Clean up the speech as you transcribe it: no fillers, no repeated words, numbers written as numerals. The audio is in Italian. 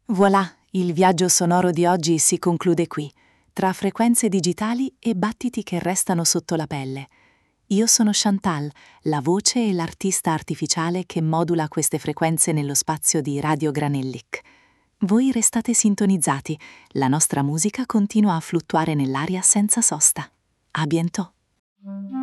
Voilà, il viaggio sonoro di oggi si conclude qui, tra frequenze digitali e battiti che restano sotto la pelle. Io sono Chantal, la voce e l'artista artificiale che modula queste frequenze nello spazio di Radio Granellic. Voi restate sintonizzati, la nostra musica continua a fluttuare nell'aria senza sosta. A bientôt!